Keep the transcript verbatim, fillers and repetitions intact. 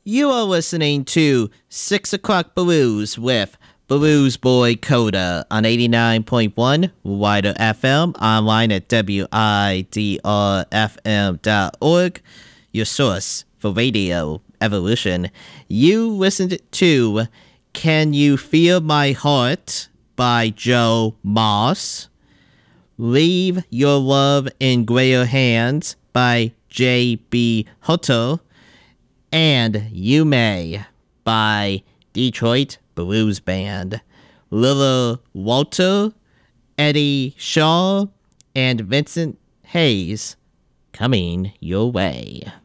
You are listening to Six O'Clock Blues with Blues Boy Coda on eighty-nine point one Wider F M, online at W I D R F M dot org, your source for radio evolution. You listened to Can You Feel My Heart by Joe Moss, Leave Your Love in Greater Hands by J B Hutto, and You May by Detroit Blues Band. Lilla Walter, Eddie Shaw, and Vincent Hayes coming your way.